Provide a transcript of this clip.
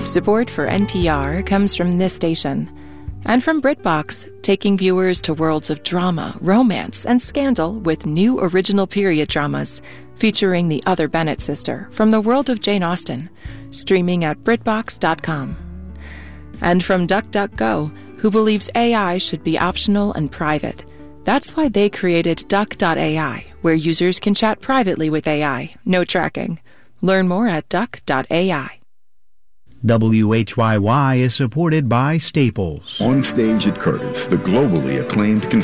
Support for NPR comes from this station and from BritBox, taking viewers to worlds of drama, romance, and scandal with new original period dramas featuring the other Bennett sister from the world of Jane Austen, streaming at BritBox.com. And from DuckDuckGo, who believes AI should be optional and private. That's why they created Duck.ai, where users can chat privately with AI, no tracking. Learn more at Duck.ai. WHYY is supported by Staples. On stage at Curtis, the globally acclaimed